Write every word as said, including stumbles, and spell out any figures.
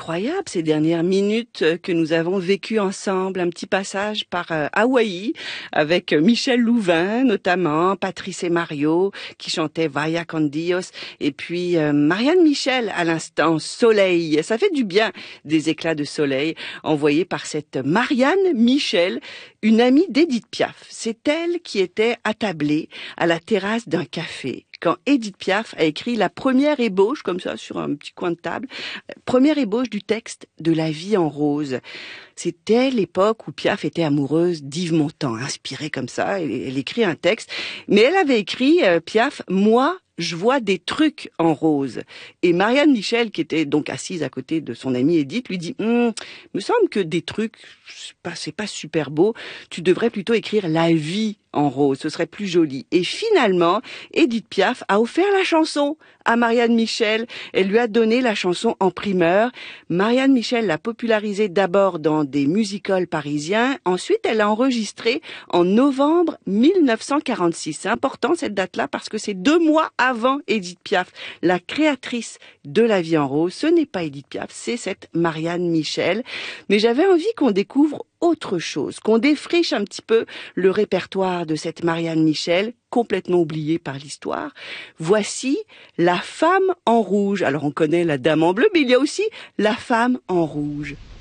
incroyable ces dernières minutes que nous avons vécues ensemble. Un petit passage par euh, Hawaï avec Michel Louvain notamment, Patrice et Mario qui chantaient Vaya con Dios et puis euh, Marianne Michel à l'instant, Soleil. Ça fait du bien des éclats de soleil envoyés par cette Marianne Michel, une amie d'Édith Piaf. C'est elle qui était attablée à la terrasse d'un café quand Édith Piaf a écrit la première ébauche, comme ça, sur un petit coin de table, première ébauche du texte de La vie en rose. C'était l'époque où Piaf était amoureuse d'Yves Montand, inspirée comme ça, elle, elle écrit un texte, mais elle avait écrit, euh, Piaf, « Moi, je vois des trucs en rose ». Et Marianne Michel, qui était donc assise à côté de son amie Édith, lui dit hm, « me semble que des trucs, c'est pas, c'est pas super beau, tu devrais plutôt écrire la vie en rose, ce serait plus joli ». Et finalement, Édith Piaf a offert la chanson à Marianne Michel. Elle lui a donné la chanson en primeur. Marianne Michel l'a popularisée d'abord dans des music-halls parisiens. Ensuite, elle l'a enregistrée en novembre mille neuf cent quarante-six. C'est important cette date-là parce que c'est deux mois avant Édith Piaf, la créatrice de La vie en rose. Ce n'est pas Édith Piaf, c'est cette Marianne Michel. Mais j'avais envie qu'on découvre autre chose, qu'on défriche un petit peu le répertoire de cette Marianne Michel, complètement oubliée par l'histoire. Voici La femme en rouge. Alors on connaît la dame en bleu, mais il y a aussi La femme en rouge.